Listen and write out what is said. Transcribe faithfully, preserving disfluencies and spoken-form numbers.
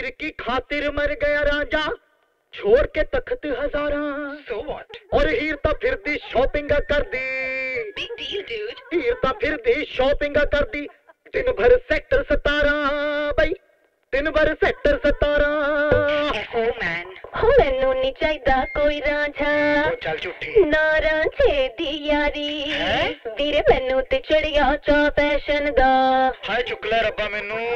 हीर की खातिर मर गया राजा छोड़ के तख्त हजारा। So what? और हीर तो फिर दी शॉपिंग कर दी। Big deal, dude. हीर तो फिर दी शॉपिंग कर दी दिन भर सेक्टर सतारा बई दिन भर सेक्टर सतारा। Oh man. हो मैनू नहीं चाहिदा कोई रांझा ओ चल झूठी। ना रांझे दी यारी हैं? ਵੀਰੇ ਮੈਨੂੰ ਤੇ ਚੜਿਆ ਚਾ ਪੈਸ਼ਨ ਦਾ हाय चुक ले रब्बा मैनू।